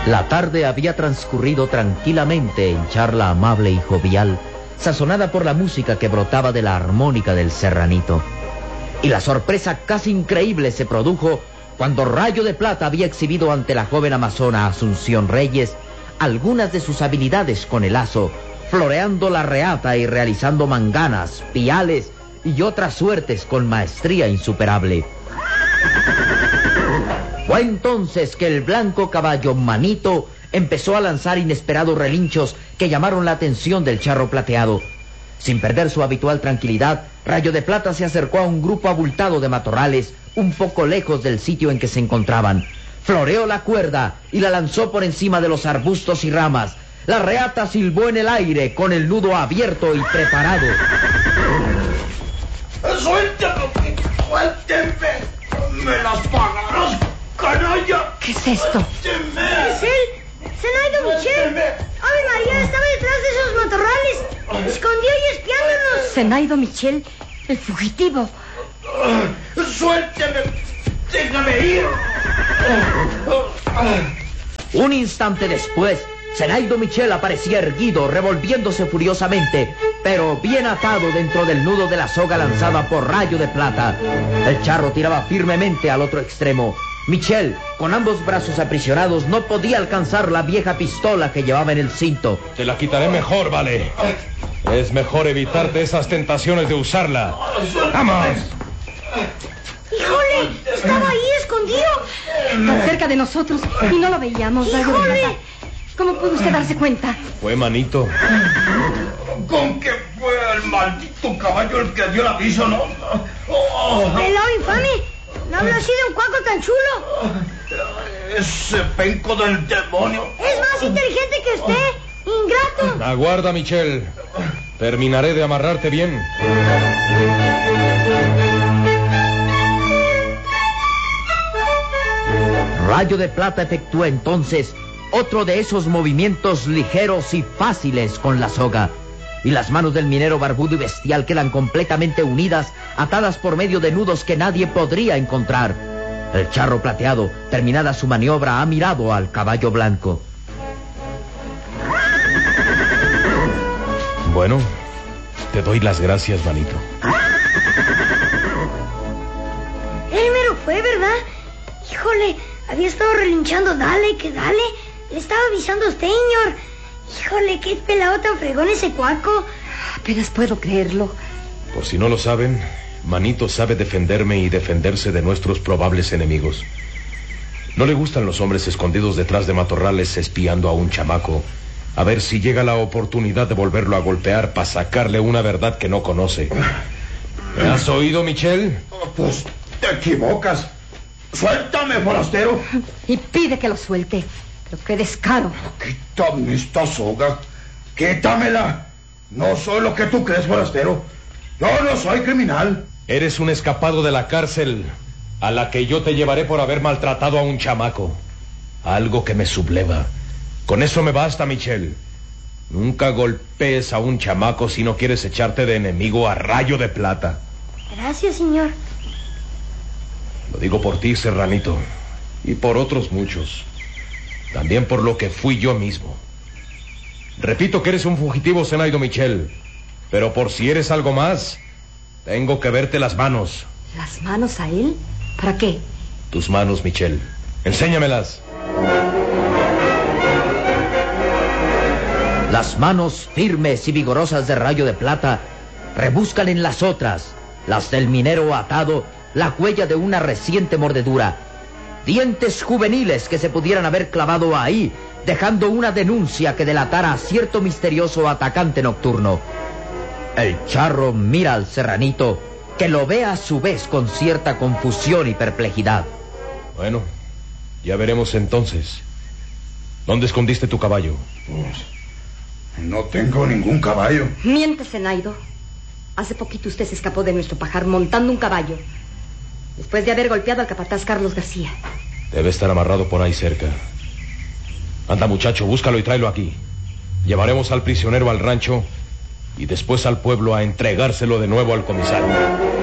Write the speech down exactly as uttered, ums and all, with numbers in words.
La tarde había transcurrido tranquilamente en charla amable y jovial, sazonada por la música que brotaba de la armónica del serranito. Y la sorpresa casi increíble se produjo cuando Rayo de Plata había exhibido ante la joven amazona Asunción Reyes algunas de sus habilidades con el lazo, floreando la reata y realizando manganas, piales y otras suertes con maestría insuperable. Fue entonces que el blanco caballo Manito empezó a lanzar inesperados relinchos que llamaron la atención del charro plateado. Sin perder su habitual tranquilidad, Rayo de Plata se acercó a un grupo abultado de matorrales, un poco lejos del sitio en que se encontraban. Floreó la cuerda y la lanzó por encima de los arbustos y ramas. La reata silbó en el aire con el nudo abierto y preparado. ¡Suélteme! ¡Suélteme! ¡Me las pagarás, canalla! ¿Qué es esto? ¡Suélteme! ¿Es él? ¡Se ha ido Michel! ¡Ave María! Estaba detrás de esos matorrales, escondido y espiándonos. Zenaido Michel, el fugitivo. ¡Suélteme! ¡Déjame ir! Un instante después, Zenaido Michel aparecía erguido, revolviéndose furiosamente, pero bien atado dentro del nudo de la soga lanzada por Rayo de Plata. El charro tiraba firmemente al otro extremo. Michel, con ambos brazos aprisionados, no podía alcanzar la vieja pistola que llevaba en el cinto. Te la quitaré mejor, vale. Es mejor evitarte esas tentaciones de usarla. ¡Vamos! ¡Híjole! ¡Estaba ahí escondido! Tan cerca de nosotros y no lo veíamos, Rayo de ¡Híjole! Plata. ¿Cómo pudo usted darse cuenta? Fue Manito. Con que fue el maldito caballo el que dio el aviso, ¿no? Oh, ¡Pelado infame! ¿No habrá sido un cuaco tan chulo? ese penco del demonio. Es más inteligente que usted, ingrato. Aguarda, Michel. Terminaré de amarrarte bien. Rayo de Plata efectuó entonces otro de esos movimientos ligeros y fáciles con la soga, y las manos del minero barbudo y bestial quedan completamente unidas, atadas por medio de nudos que nadie podría encontrar. El charro plateado, terminada su maniobra, ha mirado al caballo blanco. Bueno, te doy las gracias, Manito. Él mero fue, ¿verdad? Híjole, había estado relinchando, dale, que dale. Le estaba avisando a usted, señor. Híjole, qué pelado tan fregón ese cuaco. Apenas puedo creerlo. Por si no lo saben, Manito sabe defenderme y defenderse de nuestros probables enemigos. No le gustan los hombres escondidos detrás de matorrales espiando a un chamaco, a ver si llega la oportunidad de volverlo a golpear para sacarle una verdad que no conoce. ¿Me has oído, Michel? Pues te equivocas. ¡Suéltame, forastero! Y pide que lo suelte. Pero qué descaro. Quítame esta soga. Quítamela. No soy lo que tú crees, forastero. Yo no soy criminal. Eres un escapado de la cárcel a la que yo te llevaré por haber maltratado a un chamaco. Algo que me subleva. Con eso me basta, Michel. Nunca golpees a un chamaco si no quieres echarte de enemigo a Rayo de Plata. Gracias, señor. Lo digo por ti, Serranito, y por otros muchos. También por lo que fui yo mismo. Repito que eres un fugitivo, Zenaido Michel, pero por si eres algo más, tengo que verte las manos. ¿Las manos a él? ¿Para qué? Tus manos, Michel. Enséñamelas. Las manos firmes y vigorosas de Rayo de Plata rebuscan en las otras, las del minero atado, la huella de una reciente mordedura. Dientes juveniles que se pudieran haber clavado ahí, dejando una denuncia que delatara a cierto misterioso atacante nocturno. El charro mira al serranito, que lo ve a su vez con cierta confusión y perplejidad. Bueno, ya veremos entonces. ¿Dónde escondiste tu caballo? Pues, no tengo ningún caballo. Miente, Zenaido. Hace poquito usted se escapó de nuestro pajar montando un caballo, después de haber golpeado al capataz Carlos García. Debe estar amarrado por ahí cerca. Anda, muchacho, búscalo y tráelo aquí. Llevaremos al prisionero al rancho y después al pueblo a entregárselo de nuevo al comisario.